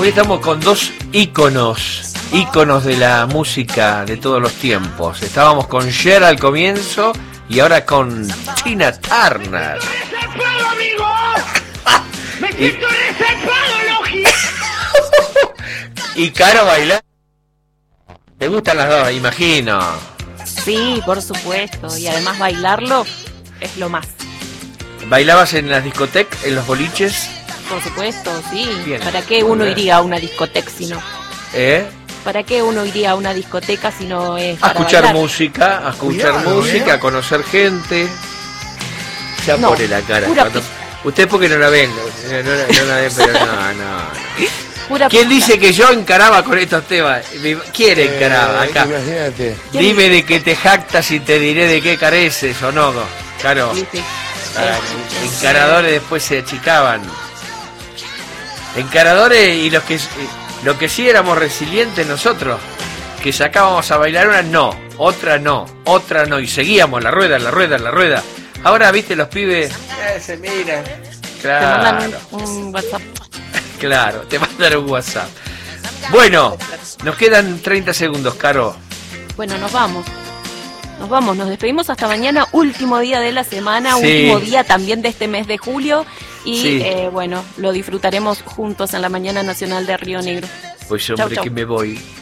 Hoy estamos con dos íconos de la música de todos los tiempos. Estábamos con Cher al comienzo y ahora con Tina Turner. Y Caro bailar. ¿Te gustan las dos? Imagino. Sí, por supuesto. Y además bailarlo es lo más. ¿Bailabas en las discotecas, en los boliches? Por supuesto, sí. Bien. ¿Para qué uno iría a una discoteca si no? ¿Eh? ¿Para qué uno iría a una discoteca si no es A para escuchar bailar? música, a conocer gente. Ya No, pone la cara. pura Usted porque no la ven, no la ven, pero no. Pura ¿Quién pista. dice que yo encaraba con estos temas? ¿Quién encaraba acá? Imagínate. Dime de qué te jactas y te diré de qué careces o no, claro. Sí, sí. Encaradores después se achicaban. Encaradores y los que sí éramos resilientes nosotros, que sacábamos a bailar una, no, otra no, y seguíamos la rueda. Ahora, viste, los pibes se miran. Te mandan Claro, un WhatsApp. claro, te mandan un WhatsApp. Bueno, nos quedan 30 segundos, Caro. Bueno, nos vamos, nos despedimos hasta mañana, último día de la semana, Sí. último día también de este mes de julio y Sí. bueno, lo disfrutaremos juntos en la Mañana Nacional de Río Negro. Pues hombre, Chau. que me voy.